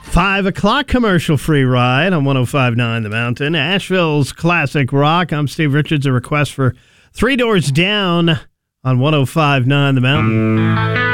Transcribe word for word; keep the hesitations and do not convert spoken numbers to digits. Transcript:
Five o'clock commercial-free ride on one oh five point nine The Mountain. Asheville's classic rock. I'm Steve Richards. A request for Three Doors Down on one oh five point nine The Mountain.